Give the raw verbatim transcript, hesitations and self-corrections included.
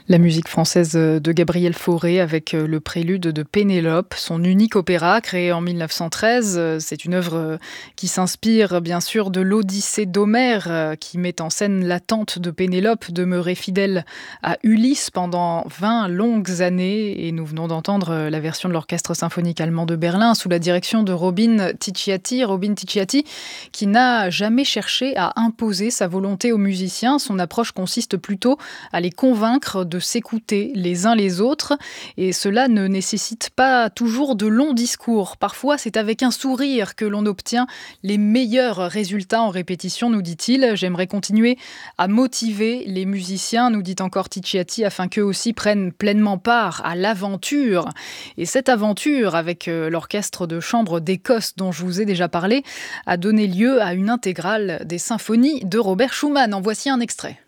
La musique française de Gabriel Fauré avec le prélude de Pénélope, son unique opéra créé en mille neuf cent treize. C'est une œuvre qui s'inspire bien sûr de l'Odyssée d'Homère, qui met en scène l'attente de Pénélope demeurée fidèle à Ulysse pendant vingt longues années. Et nous venons d'entendre la version de l'Orchestre symphonique allemand de Berlin sous la direction de Robin Ticciati. Robin Ticciati qui n'a jamais cherché à imposer sa volonté aux musiciens. Son approche consiste plutôt à les convaincre de s'écouter les uns les autres, et cela ne nécessite pas toujours de longs discours. Parfois, c'est avec un sourire que l'on obtient les meilleurs résultats en répétition, nous dit-il. J'aimerais continuer à motiver les musiciens, nous dit encore Ticciati, afin qu'eux aussi prennent pleinement part à l'aventure. Et cette aventure, avec l'orchestre de chambre d'Écosse dont je vous ai déjà parlé, a donné lieu à une intégrale des symphonies de Robert Schumann. En voici un extrait.